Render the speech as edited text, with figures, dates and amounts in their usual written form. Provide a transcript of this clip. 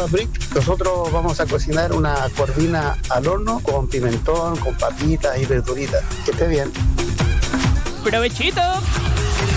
Brick. Nosotros vamos a cocinar una corvina al horno con pimentón, con papitas y verduritas. Que esté bien. ¡Provechito!